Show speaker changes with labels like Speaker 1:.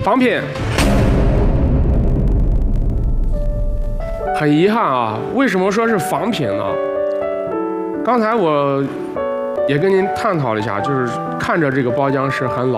Speaker 1: 仿品。很遗憾啊，为什么说是仿品呢？刚才我也跟您探讨了一下，就是看着这个包浆是很老